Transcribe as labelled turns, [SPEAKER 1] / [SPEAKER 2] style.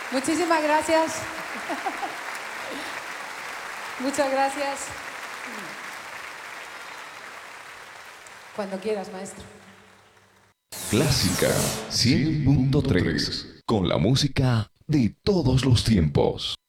[SPEAKER 1] Muchísimas gracias. Muchas gracias. Cuando quieras, maestro.
[SPEAKER 2] Clásica 100.3, con la música de todos los tiempos.